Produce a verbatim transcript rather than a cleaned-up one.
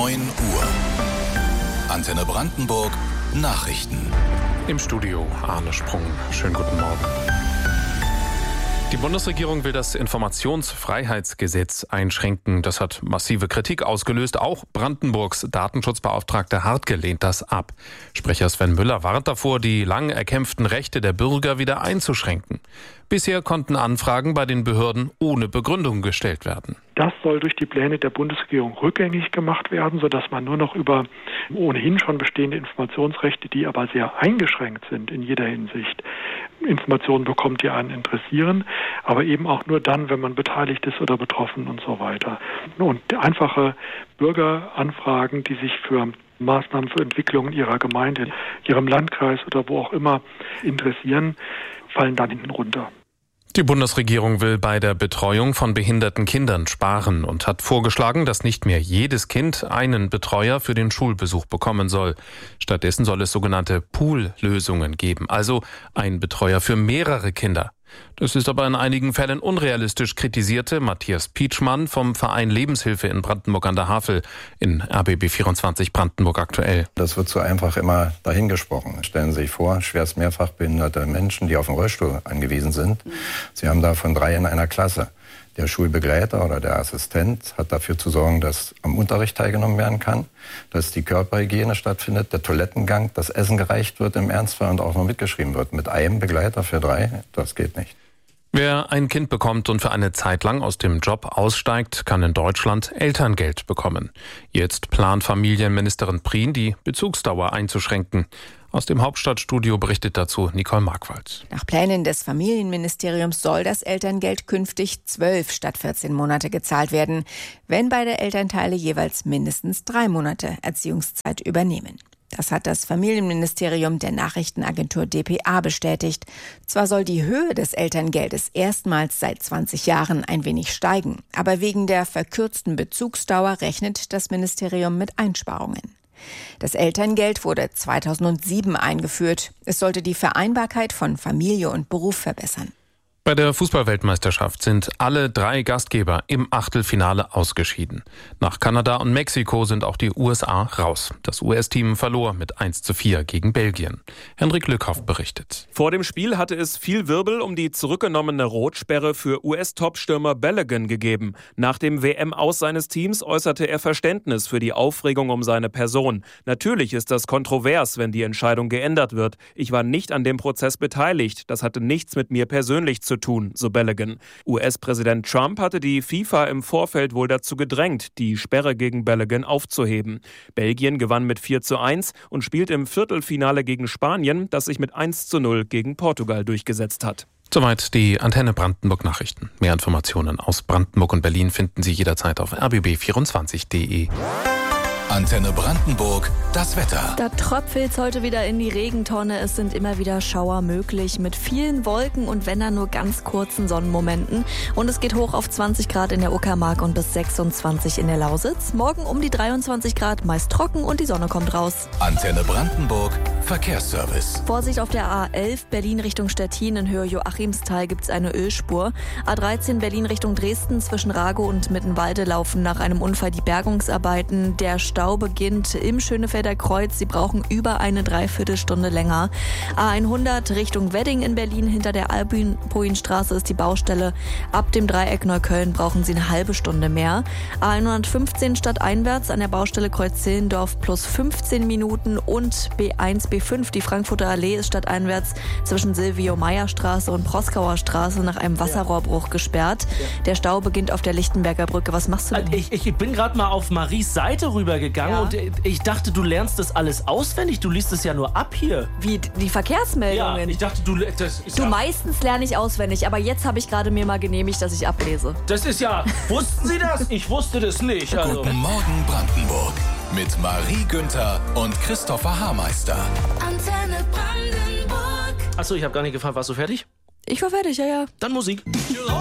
neun Uhr. Antenne Brandenburg Nachrichten. Im Studio Arne Sprung. Schönen guten Morgen. Die Bundesregierung will das Informationsfreiheitsgesetz einschränken. Das hat massive Kritik ausgelöst. Auch Brandenburgs Datenschutzbeauftragte Hartke lehnt das ab. Sprecher Sven Müller warnt davor, die lang erkämpften Rechte der Bürger wieder einzuschränken. Bisher konnten Anfragen bei den Behörden ohne Begründung gestellt werden. Das soll durch die Pläne der Bundesregierung rückgängig gemacht werden, sodass man nur noch über ohnehin schon bestehende Informationsrechte, die aber sehr eingeschränkt sind in jeder Hinsicht, Informationen bekommt, die einen interessieren, aber eben auch nur dann, wenn man beteiligt ist oder betroffen und so weiter. Und einfache Bürgeranfragen, die sich für Maßnahmen für Entwicklung in ihrer Gemeinde, ihrem Landkreis oder wo auch immer interessieren, fallen dann hinten runter. Die Bundesregierung will bei der Betreuung von behinderten Kindern sparen und hat vorgeschlagen, dass nicht mehr jedes Kind einen Betreuer für den Schulbesuch bekommen soll. Stattdessen soll es sogenannte Pool-Lösungen geben, also ein Betreuer für mehrere Kinder. Das ist aber in einigen Fällen unrealistisch, kritisierte Matthias Pietschmann vom Verein Lebenshilfe in Brandenburg an der Havel in R B B vierundzwanzig Brandenburg aktuell. Das wird so einfach immer dahingesprochen. Stellen Sie sich vor, schwerst mehrfach behinderte Menschen, die auf den Rollstuhl angewiesen sind. Sie haben davon drei in einer Klasse. Der Schulbegleiter oder der Assistent hat dafür zu sorgen, dass am Unterricht teilgenommen werden kann, dass die Körperhygiene stattfindet, der Toilettengang, das Essen gereicht wird im Ernstfall und auch noch mitgeschrieben wird. Mit einem Begleiter für drei, das geht nicht. Wer ein Kind bekommt und für eine Zeit lang aus dem Job aussteigt, kann in Deutschland Elterngeld bekommen. Jetzt plant Familienministerin Prien, die Bezugsdauer einzuschränken. Aus dem Hauptstadtstudio berichtet dazu Nicole Markwald. Nach Plänen des Familienministeriums soll das Elterngeld künftig zwölf statt vierzehn Monate gezahlt werden, wenn beide Elternteile jeweils mindestens drei Monate Erziehungszeit übernehmen. Das hat das Familienministerium der Nachrichtenagentur D P A bestätigt. Zwar soll die Höhe des Elterngeldes erstmals seit zwanzig Jahren ein wenig steigen, aber wegen der verkürzten Bezugsdauer rechnet das Ministerium mit Einsparungen. Das Elterngeld wurde zweitausendsieben eingeführt. Es sollte die Vereinbarkeit von Familie und Beruf verbessern. Bei der Fußballweltmeisterschaft sind alle drei Gastgeber im Achtelfinale ausgeschieden. Nach Kanada und Mexiko sind auch die U S A raus. Das U S-Team verlor mit eins zu vier gegen Belgien. Henrik Lückhoff berichtet. Vor dem Spiel hatte es viel Wirbel um die zurückgenommene Rotsperre für U S-Topstürmer Balogun gegeben. Nach dem W M-Aus seines Teams äußerte er Verständnis für die Aufregung um seine Person. Natürlich ist das kontrovers, wenn die Entscheidung geändert wird. Ich war nicht an dem Prozess beteiligt. Das hatte nichts mit mir persönlich zu tun, so Balogun. U S-Präsident Trump hatte die FIFA im Vorfeld wohl dazu gedrängt, die Sperre gegen Balogun aufzuheben. Belgien gewann mit vier zu eins und spielt im Viertelfinale gegen Spanien, das sich mit eins zu null gegen Portugal durchgesetzt hat. Soweit die Antenne Brandenburg Nachrichten. Mehr Informationen aus Brandenburg und Berlin finden Sie jederzeit auf r b b vierundzwanzig punkt d e. Antenne Brandenburg, das Wetter. Da tröpfelt's heute wieder in die Regentonne. Es sind immer wieder Schauer möglich mit vielen Wolken und wenn dann nur ganz kurzen Sonnenmomenten. Und es geht hoch auf zwanzig Grad in der Uckermark und bis sechsundzwanzig in der Lausitz. Morgen um die dreiundzwanzig Grad, meist trocken und die Sonne kommt raus. Antenne Brandenburg, Verkehrsservice. Vorsicht auf der A elf Berlin Richtung Stettin in Höhe Joachimsthal gibt's eine Ölspur. A dreizehn Berlin Richtung Dresden zwischen Ragow und Mittenwalde laufen nach einem Unfall die Bergungsarbeiten. Der Stau beginnt im Schönefelder Kreuz. Sie brauchen über eine Dreiviertelstunde länger. A hundert Richtung Wedding in Berlin. Hinter der Albuinstraße ist die Baustelle. Ab dem Dreieck Neukölln brauchen Sie eine halbe Stunde mehr. A hundertfünfzehn stadteinwärts an der Baustelle Kreuz-Zehlendorf plus fünfzehn Minuten und B eins, B fünf, die Frankfurter Allee ist stadteinwärts zwischen Silvio-Meyer-Straße und Proskauer Straße nach einem Wasserrohrbruch gesperrt. Der Stau beginnt auf der Lichtenberger Brücke. Was machst du denn? Ich, ich bin gerade mal auf Maries Seite rübergegangen. Ja. Und ich dachte, du lernst das alles auswendig. Du liest es ja nur ab hier. Wie, die Verkehrsmeldungen? Ja, ich dachte, du... Das ist du, ja meistens lerne ich auswendig, aber jetzt habe ich gerade mir mal genehmigt, dass ich ablese. Das ist ja... Wussten Sie das? Ich wusste das nicht. Also. Guten Morgen Brandenburg mit Marie Günther und Christopher Haarmeister. Antenne Brandenburg. Achso, ich habe gar nicht gefragt, warst du fertig? Ich war fertig, ja, ja. Dann Musik.